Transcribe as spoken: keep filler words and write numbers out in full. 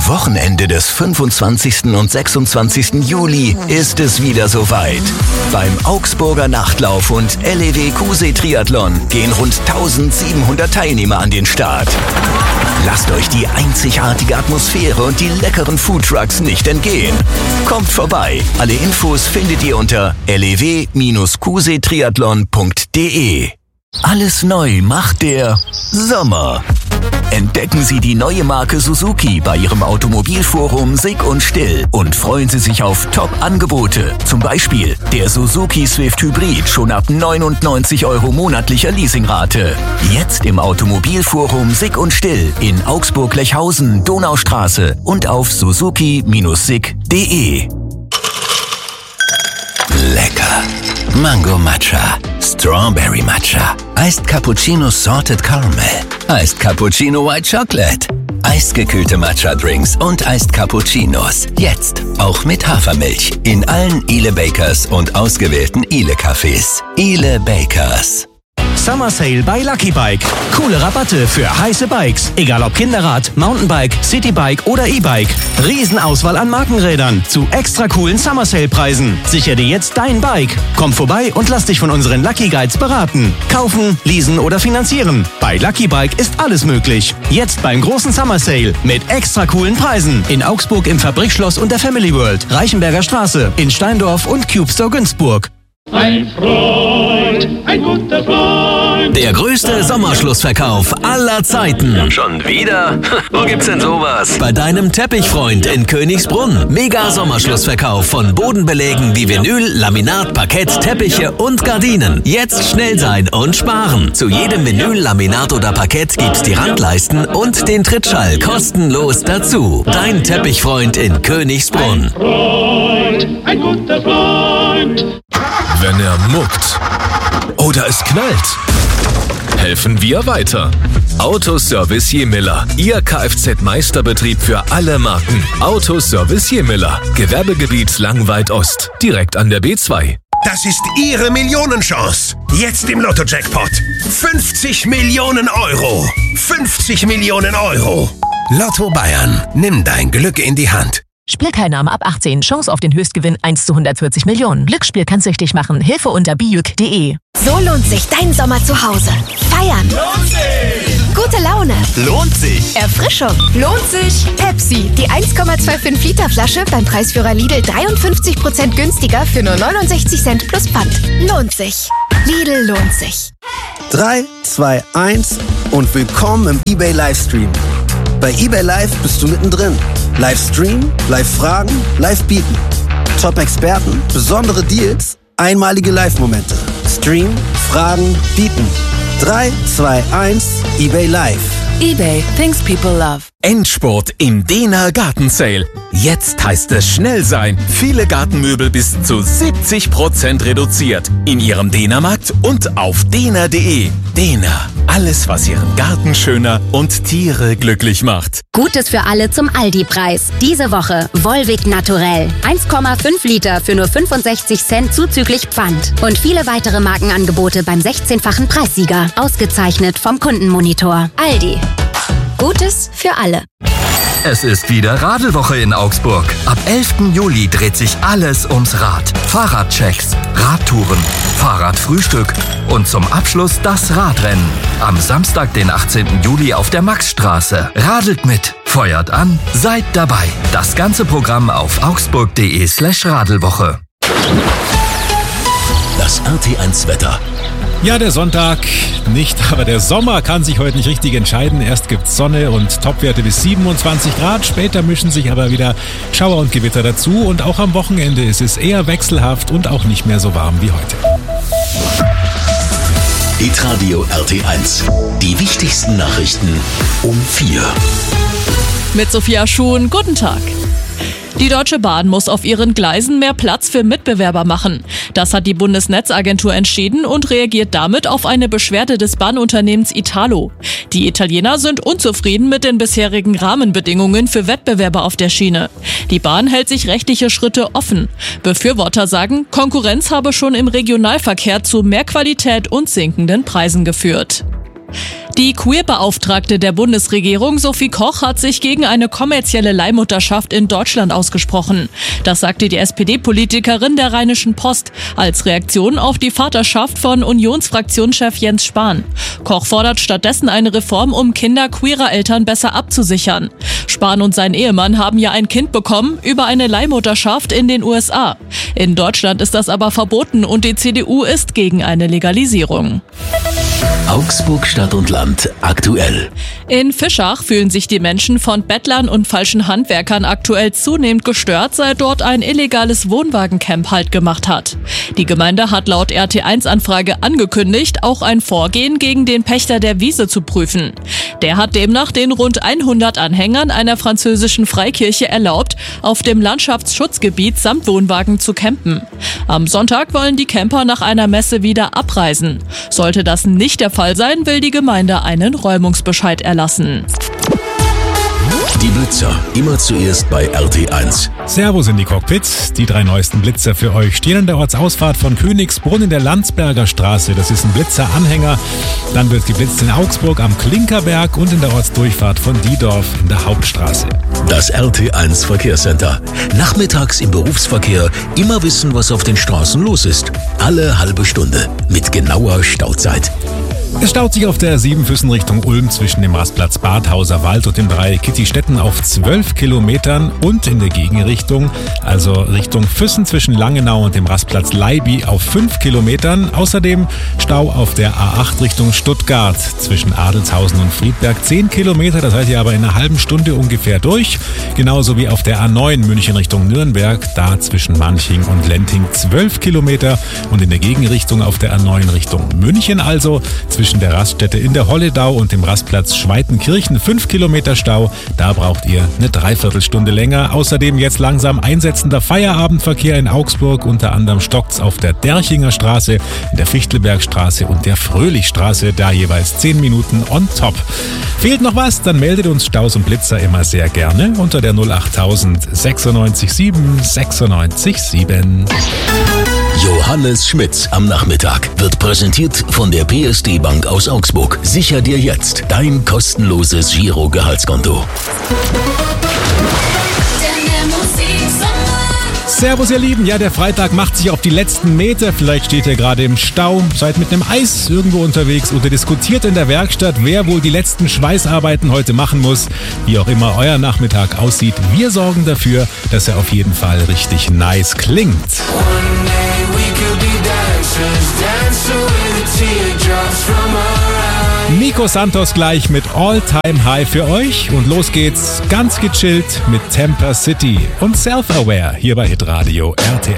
Wochenende des fünfundzwanzigsten und sechsundzwanzigsten Juli ist es wieder soweit. Beim Augsburger Nachtlauf und L E W Cousee Triathlon gehen rund eintausendsiebenhundert Teilnehmer an den Start. Lasst euch die einzigartige Atmosphäre und die leckeren Foodtrucks nicht entgehen. Kommt vorbei. Alle Infos findet ihr unter l e w Bindestrich cousee triathlon punkt d e. Alles neu macht der Sommer. Entdecken Sie die neue Marke Suzuki bei Ihrem Automobilforum Sick und Still und freuen Sie sich auf Top-Angebote. Zum Beispiel der Suzuki Swift Hybrid schon ab neunundneunzig Euro monatlicher Leasingrate. Jetzt im Automobilforum Sick und Still in Augsburg-Lechhausen, Donaustraße und auf suzuki Bindestrich sick punkt d e. Lecker. Mango Matcha, Strawberry Matcha, Iced Cappuccino Salted Caramel, Iced Cappuccino White Chocolate, eisgekühlte Matcha-Drinks und Iced Cappuccinos. Jetzt auch mit Hafermilch in allen Ile Bakers und ausgewählten Ile Cafés. Ile Bakers. Summer Sale bei Lucky Bike. Coole Rabatte für heiße Bikes. Egal ob Kinderrad, Mountainbike, Citybike oder E-Bike. Riesenauswahl an Markenrädern zu extra coolen Summer Sale Preisen. Sicher dir jetzt dein Bike. Komm vorbei und lass dich von unseren Lucky Guides beraten. Kaufen, leasen oder finanzieren. Bei Lucky Bike ist alles möglich. Jetzt beim großen Summer Sale mit extra coolen Preisen. In Augsburg im Fabrikschloss und der Family World. Reichenberger Straße. In Steindorf und Cube Store Günzburg. Ein Freund, ein guter Freund. Der größte Sommerschlussverkauf aller Zeiten. Schon wieder? Wo gibt's denn sowas? Bei deinem Teppichfreund in Königsbrunn. Mega Sommerschlussverkauf von Bodenbelägen wie Vinyl, Laminat, Parkett, Teppiche und Gardinen. Jetzt schnell sein und sparen. Zu jedem Vinyl, Laminat oder Parkett gibt's die Randleisten und den Trittschall kostenlos dazu. Dein Teppichfreund in Königsbrunn. Ein Freund, ein guter Freund. Wenn er muckt oder es knallt, helfen wir weiter. Autoservice Jemiller, Ihr Kfz-Meisterbetrieb für alle Marken. Autoservice Jemiller, Gewerbegebiet Langweid Ost, direkt an der B zwei. Das ist Ihre Millionenchance. Jetzt im Lotto-Jackpot. fünfzig Millionen Euro. fünfzig Millionen Euro. Lotto Bayern. Nimm dein Glück in die Hand. Spielteilnahme ab achtzehn. Chance auf den Höchstgewinn eins zu hundertvierzig Millionen. Glücksspiel kann süchtig machen. Hilfe unter bijuk punkt de. So lohnt sich dein Sommer zu Hause. Feiern. Lohnt sich. Gute Laune. Lohnt sich. Erfrischung. Lohnt sich. Pepsi. Die eins Komma fünfundzwanzig Liter Flasche beim Preisführer Lidl dreiundfünfzig Prozent günstiger für nur neunundsechzig Cent plus Pfand. Lohnt sich. Lidl lohnt sich. drei, zwei, eins und willkommen im eBay Livestream. Bei eBay Live bist du mittendrin. Livestream, Live-Fragen, Live-Bieten. Top-Experten, besondere Deals, einmalige Live-Momente. Stream, Fragen, Bieten. drei, zwei, eins, eBay Live. eBay, things people love. Endspurt im Dehner Gartensale. Jetzt heißt es schnell sein. Viele Gartenmöbel bis zu siebzig Prozent reduziert. In Ihrem Dehnermarkt und auf dehner punkt de. Dehner. Alles, was Ihren Garten schöner und Tiere glücklich macht. Gutes für alle zum Aldi-Preis. Diese Woche Volvic Naturell. eins Komma fünf Liter für nur fünfundsechzig Cent zuzüglich Pfand. Und viele weitere Markenangebote beim sechzehnfachen Preissieger. Ausgezeichnet vom Kundenmonitor. Aldi. Gutes für alle. Es ist wieder Radelwoche in Augsburg. Ab elften Juli dreht sich alles ums Rad. Fahrradchecks, Radtouren, Fahrradfrühstück und zum Abschluss das Radrennen. Am Samstag, den achtzehnten Juli auf der Maxstraße. Radelt mit, feuert an, seid dabei. Das ganze Programm auf augsburg punkt de slash Radelwoche. Das R T eins Wetter. Ja, der Sonntag nicht, aber der Sommer kann sich heute nicht richtig entscheiden. Erst gibt's Sonne und Topwerte bis siebenundzwanzig Grad. Später mischen sich aber wieder Schauer und Gewitter dazu. Und auch am Wochenende ist es eher wechselhaft und auch nicht mehr so warm wie heute. Hitradio R T eins. Die wichtigsten Nachrichten um vier. Mit Sophia Schuhn, guten Tag. Die Deutsche Bahn muss auf ihren Gleisen mehr Platz für Mitbewerber machen. Das hat die Bundesnetzagentur entschieden und reagiert damit auf eine Beschwerde des Bahnunternehmens Italo. Die Italiener sind unzufrieden mit den bisherigen Rahmenbedingungen für Wettbewerber auf der Schiene. Die Bahn hält sich rechtliche Schritte offen. Befürworter sagen, Konkurrenz habe schon im Regionalverkehr zu mehr Qualität und sinkenden Preisen geführt. Die Queer-Beauftragte der Bundesregierung Sophie Koch hat sich gegen eine kommerzielle Leihmutterschaft in Deutschland ausgesprochen. Das sagte die S P D-Politikerin der Rheinischen Post als Reaktion auf die Vaterschaft von Unionsfraktionschef Jens Spahn. Koch fordert stattdessen eine Reform, um Kinder queerer Eltern besser abzusichern. Spahn und sein Ehemann haben ja ein Kind bekommen über eine Leihmutterschaft in den U S A. In Deutschland ist das aber verboten und die C D U ist gegen eine Legalisierung. Augsburg Stadt und Land aktuell. In Fischach fühlen sich die Menschen von Bettlern und falschen Handwerkern aktuell zunehmend gestört, seit dort ein illegales Wohnwagencamp Halt gemacht hat. Die Gemeinde hat laut R T eins Anfrage angekündigt, auch ein Vorgehen gegen den Pächter der Wiese zu prüfen. Der hat demnach den rund hundert Anhängern einer französischen Freikirche erlaubt, auf dem Landschaftsschutzgebiet samt Wohnwagen zu campen. Am Sonntag wollen die Camper nach einer Messe wieder abreisen. Sollte das nicht der Fall sein, will die Gemeinde einen Räumungsbescheid erlassen. Die Blitzer, immer zuerst bei R T eins. Servus in die Cockpits. Die drei neuesten Blitzer für euch stehen an der Ortsausfahrt von Königsbrunn in der Landsberger Straße. Das ist ein Blitzer-Anhänger. Dann wird geblitzt in Augsburg am Klinkerberg und in der Ortsdurchfahrt von Diedorf in der Hauptstraße. Das R T eins Verkehrscenter. Nachmittags im Berufsverkehr immer wissen, was auf den Straßen los ist. Alle halbe Stunde mit genauer Stauzeit. Es staut sich auf der Siebenfüssen Richtung Ulm zwischen dem Rastplatz Badhauser Wald und dem Dreieck Kittistetten auf zwölf Kilometern und in der Gegenrichtung, also Richtung Füssen zwischen Langenau und dem Rastplatz Leiby auf fünf Kilometern. Außerdem Stau auf der A acht Richtung Stuttgart zwischen Adelshausen und Friedberg zehn Kilometer, das seid ihr aber in einer halben Stunde ungefähr durch. Genauso wie auf der A neun München Richtung Nürnberg, da zwischen Manching und Lenting zwölf Kilometer und in der Gegenrichtung auf der A neun Richtung München, also zwischen der Raststätte in der Holledau und dem Rastplatz Schweitenkirchen fünf Kilometer Stau. Da braucht ihr eine Dreiviertelstunde länger. Außerdem jetzt langsam einsetzender Feierabendverkehr in Augsburg. Unter anderem stockt's auf der Derchinger Straße, in der Fichtelbergstraße und der Fröhlichstraße. Da jeweils zehn Minuten on top. Fehlt noch was? Dann meldet uns Staus und Blitzer immer sehr gerne unter der null achttausend sechsundneunzig sieben sechsundneunzig sieben. Johannes Schmitz am Nachmittag wird präsentiert von der P S D Bank aus Augsburg. Sicher dir jetzt dein kostenloses Giro-Gehaltskonto. Servus ihr Lieben, ja der Freitag macht sich auf die letzten Meter, vielleicht steht ihr gerade im Stau, seid mit einem Eis irgendwo unterwegs oder diskutiert in der Werkstatt, wer wohl die letzten Schweißarbeiten heute machen muss. Wie auch immer euer Nachmittag aussieht, wir sorgen dafür, dass er auf jeden Fall richtig nice klingt. Nico Santos gleich mit All Time High für euch und los geht's ganz gechillt mit Temper City und Self-Aware hier bei Hitradio R T